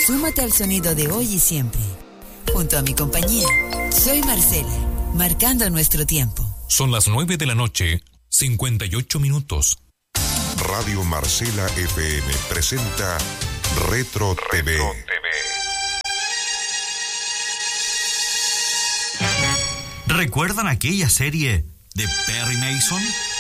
Súmate al sonido de hoy y siempre. Junto a mi compañía, soy Marcela, marcando nuestro tiempo. Son las 9 de la noche, 58 minutos. Radio Marcela FM presenta Retro TV. ¿Recuerdan aquella serie de Perry Mason?